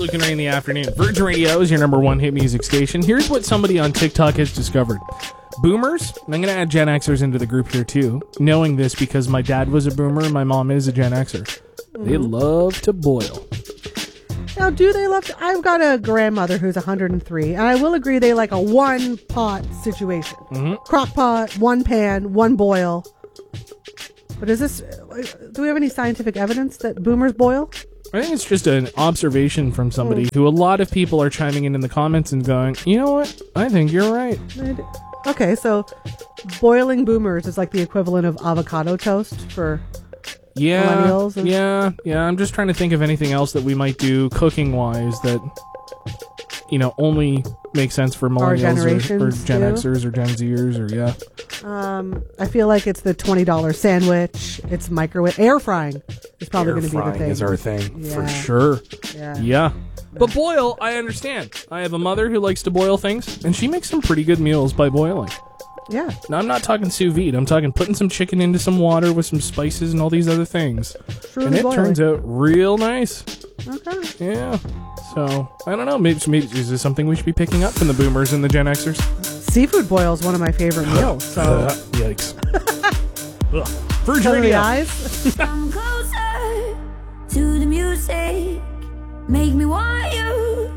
Luke and Ray in the afternoon. Virgin Radio is your number one hit music station. Here's what somebody on TikTok has discovered. Boomers, and I'm going to add Gen Xers into the group here too, knowing this because my dad was a boomer and my mom is a Gen Xer. They love to boil. Now, do they love to? I've got a grandmother who's 103, and I will agree they like a one-pot situation. Crock pot, one pan, one boil. But is this... Do we have any scientific evidence that boomers boil? I think it's just an observation from somebody who a lot of people are chiming in the comments and going, you know what? I think you're right. Okay, so boiling boomers is like the equivalent of avocado toast for... millennials and... Yeah. I'm just trying to think of anything else that we might do cooking-wise that, only makes sense for millennials or Gen Xers or Gen Zers I feel like it's the $20 sandwich. It's microwave. Air frying is probably going to be the thing. Is our thing, for sure. Yeah. But boil, I understand. I have a mother who likes to boil things, and she makes some pretty good meals by boiling. Yeah. Now, I'm not talking sous vide. I'm talking putting some chicken into some water with some spices and all these other things. Truly and it boiling. turns out real nice. Okay. Yeah. So, I don't know. Maybe is this something we should be picking up from the boomers and the Gen Xers? Seafood boil is one of my favorite meals. So yikes. Virgin Radio. eyes. Come closer to the music. Make me want you.